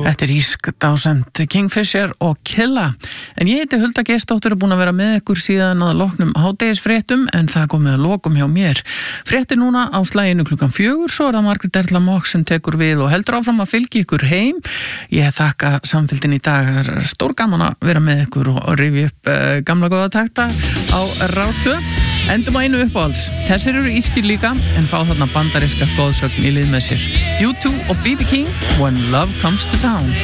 Þetta Ísk Dásend, Kingfisher og Killa. En ég heiti Hulda Geirsdóttir og búin að vera með ykkur síðan að loknum hádegisfréttum, en það komið að lokum hjá mér. Fréttir núna á slaginu 4:00, svo það Margrét Erla Mock sem tekur við og heldur áfram að fylgja ykkur heim. Ég þakka samfylgdin í dag, það stór gaman að vera með ykkur og rifja upp gamla góða takta á Rás 2. Endum á einu uppáhalds. Þessir eru ískir líka, en fá þarna bandaríska góðsögn í lið með sér. U2 og BB King, When Love Comes to Town.